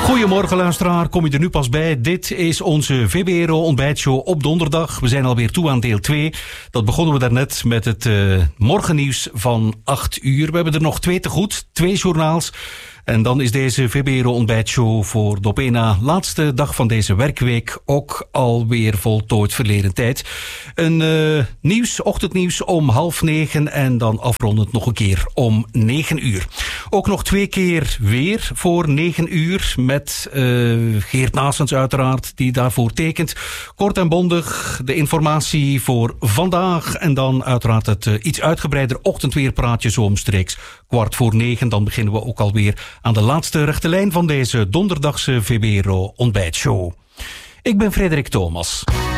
Goedemorgen luisteraar, kom je er nu pas bij? Dit is onze VBRO ontbijtshow op donderdag. We zijn alweer toe aan deel 2. Dat begonnen we daarnet met het morgennieuws van 8 uur. We hebben er nog 2 te goed, 2 journaals. En dan is deze VBRO ontbijtshow voor de op één na laatste dag van deze werkweek ook alweer voltooid verleden tijd. Een ochtendnieuws om 8:30 en dan afrondend nog een keer om 9 uur. Ook nog 2 keer weer voor 9 uur met Geert Naessens uiteraard die daarvoor tekent. Kort en bondig de informatie voor vandaag en dan uiteraard het iets uitgebreider ochtendweerpraatje zo omstreeks 8:15. Dan beginnen we ook alweer aan de laatste rechte lijn van deze donderdagse VBRO ontbijtshow. Ik ben Frederik Thomas.